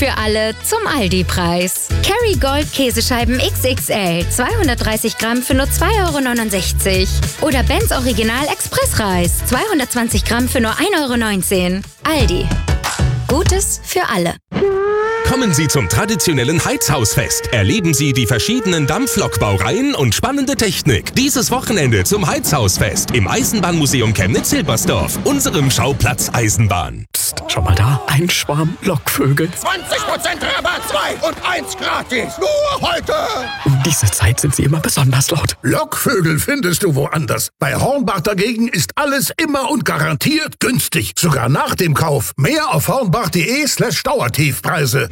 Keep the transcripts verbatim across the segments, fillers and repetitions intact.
für alle zum Aldi-Preis. Kerrygold Käsescheiben X X L, zweihundertdreißig Gramm für nur zwei Euro neunundsechzig. Oder Benz Original Expressreis, zweihundertzwanzig Gramm für nur ein Euro neunzehn. Aldi. Gutes für alle. Kommen Sie zum traditionellen Heizhausfest. Erleben Sie die verschiedenen Dampflokbaureihen und spannende Technik. Dieses Wochenende zum Heizhausfest im Eisenbahnmuseum Chemnitz-Hilbersdorf, unserem Schauplatz Eisenbahn. Psst, schau mal da, ein Schwarm Lockvögel. zwanzig Prozent Rabatt, zwei und eins gratis. Nur heute. Um diese Zeit sind sie immer besonders laut. Lockvögel findest du woanders. Bei Hornbach dagegen ist alles immer und garantiert günstig. Sogar nach dem Kauf. Mehr auf hornbach.de slash Dauertiefpreise.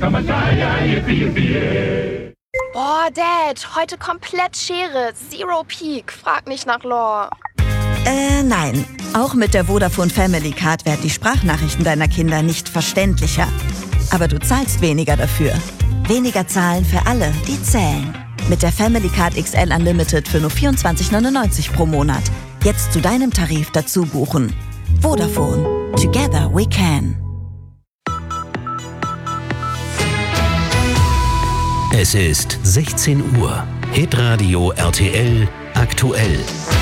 Boah, Dad, heute komplett Schere. Zero Peak. Frag nicht nach Lore. Äh, nein. Auch mit der Vodafone Family Card werden die Sprachnachrichten deiner Kinder nicht verständlicher. Aber du zahlst weniger dafür. Weniger zahlen für alle, die zählen. Mit der Family Card X L Unlimited für nur vierundzwanzig neunundneunzig pro Monat. Jetzt zu deinem Tarif dazu buchen. Vodafone. Together we can. Es ist sechzehn Uhr. Hitradio R T L aktuell.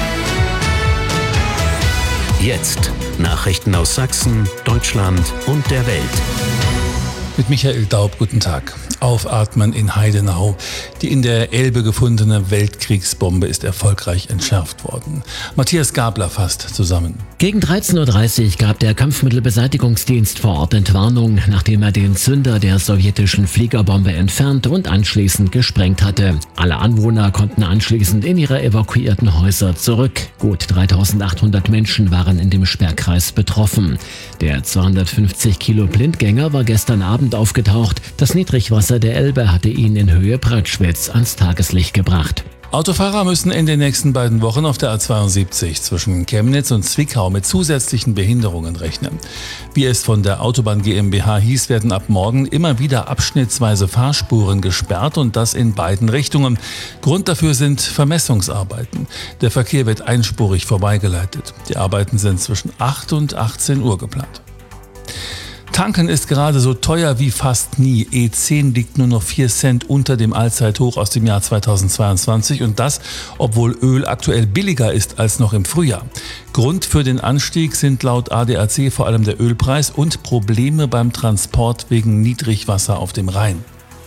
Jetzt Nachrichten aus Sachsen, Deutschland und der Welt. Mit Michael Daub, guten Tag. Aufatmen in Heidenau. Die in der Elbe gefundene Weltkriegsbombe ist erfolgreich entschärft worden. Matthias Gabler fasst zusammen. Gegen dreizehn Uhr dreißig gab der Kampfmittelbeseitigungsdienst vor Ort Entwarnung, nachdem er den Zünder der sowjetischen Fliegerbombe entfernt und anschließend gesprengt hatte. Alle Anwohner konnten anschließend in ihre evakuierten Häuser zurück. Gut dreitausendachthundert Menschen waren in dem Sperrkreis betroffen. Der zweihundertfünfzig Kilo Blindgänger war gestern Abend aufgetaucht. Das Niedrigwasser der Elbe hatte ihn in Höhe Prattschwitz ans Tageslicht gebracht. Autofahrer müssen in den nächsten beiden Wochen auf der A zweiundsiebzig zwischen Chemnitz und Zwickau mit zusätzlichen Behinderungen rechnen. Wie es von der Autobahn GmbH hieß, werden ab morgen immer wieder abschnittsweise Fahrspuren gesperrt und das in beiden Richtungen. Grund dafür sind Vermessungsarbeiten. Der Verkehr wird einspurig vorbeigeleitet. Die Arbeiten sind zwischen acht und achtzehn Uhr geplant. Tanken ist gerade so teuer wie fast nie. E zehn liegt nur noch vier Cent unter dem Allzeithoch aus dem Jahr zweitausendzweiundzwanzig und das, obwohl Öl aktuell billiger ist als noch im Frühjahr. Grund für den Anstieg sind laut A D A C vor allem der Ölpreis und Probleme beim Transport wegen Niedrigwasser auf dem Rhein.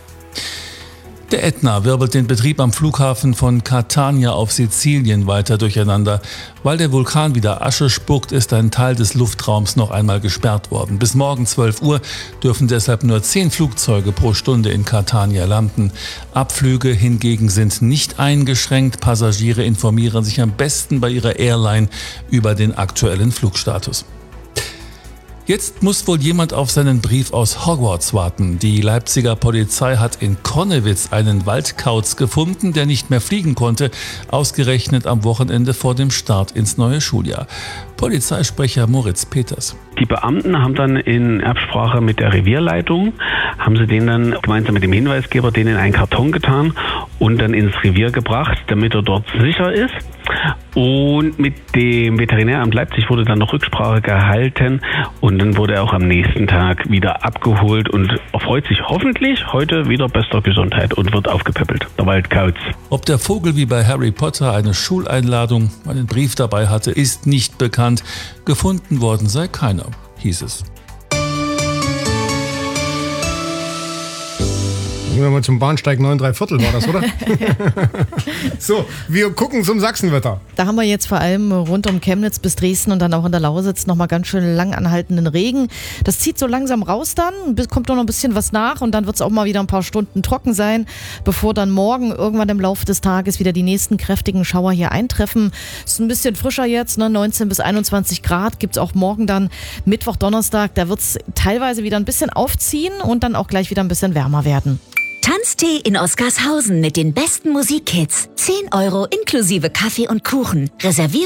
Der Ätna wirbelt den Betrieb am Flughafen von Catania auf Sizilien weiter durcheinander. Weil der Vulkan wieder Asche spuckt, ist ein Teil des Luftraums noch einmal gesperrt worden. Bis morgen zwölf Uhr dürfen deshalb nur zehn Flugzeuge pro Stunde in Catania landen. Abflüge hingegen sind nicht eingeschränkt. Passagiere informieren sich am besten bei ihrer Airline über den aktuellen Flugstatus. Jetzt muss wohl jemand auf seinen Brief aus Hogwarts warten. Die Leipziger Polizei hat in Connewitz einen Waldkauz gefunden, der nicht mehr fliegen konnte, ausgerechnet am Wochenende vor dem Start ins neue Schuljahr. Polizeisprecher Moritz Peters. Die Beamten haben dann in Absprache mit der Revierleitung, haben sie den dann gemeinsam mit dem Hinweisgeber den in einen Karton getan und dann ins Revier gebracht, damit er dort sicher ist. Und mit dem Veterinäramt Leipzig wurde dann noch Rücksprache gehalten und dann wurde er auch am nächsten Tag wieder abgeholt und erfreut sich hoffentlich heute wieder bester Gesundheit und wird aufgepäppelt. Der Waldkauz. Ob der Vogel wie bei Harry Potter eine Schuleinladung, einen Brief dabei hatte, ist nicht bekannt. Gefunden worden sei keiner, hieß es. Gehen wir mal zum Bahnsteig neun drei Viertel, war das, oder? So, wir gucken zum Sachsenwetter. Da haben wir jetzt vor allem rund um Chemnitz bis Dresden und dann auch in der Lausitz nochmal ganz schön lang anhaltenden Regen. Das zieht so langsam raus dann, kommt noch ein bisschen was nach und dann wird es auch mal wieder ein paar Stunden trocken sein, bevor dann morgen irgendwann im Laufe des Tages wieder die nächsten kräftigen Schauer hier eintreffen. Ist ein bisschen frischer jetzt, ne? neunzehn bis einundzwanzig Grad gibt es auch morgen dann, Mittwoch, Donnerstag. Da wird es teilweise wieder ein bisschen aufziehen und dann auch gleich wieder ein bisschen wärmer werden. Tanztee in Oskarshausen mit den besten Musikhits. zehn Euro inklusive Kaffee und Kuchen. Reserviert